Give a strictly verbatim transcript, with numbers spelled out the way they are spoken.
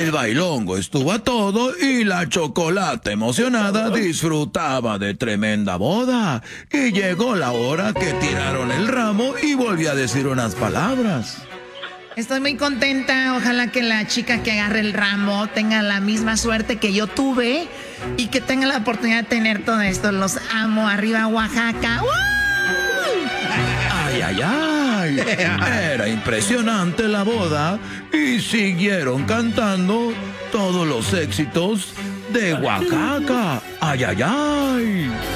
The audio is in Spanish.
El bailongo estuvo a todo y la Chocolata emocionada disfrutaba de tremenda boda. Y llegó la hora que tiraron el ramo y volvió a decir unas palabras. Estoy muy contenta, ojalá que la chica que agarre el ramo tenga la misma suerte que yo tuve y que tenga la oportunidad de tener todo esto. Los amo, arriba Oaxaca. ¡Uh! ¡Ay, ay, ay! Era impresionante la boda y siguieron cantando todos los éxitos de Oaxaca. ¡Ay, ay, ay!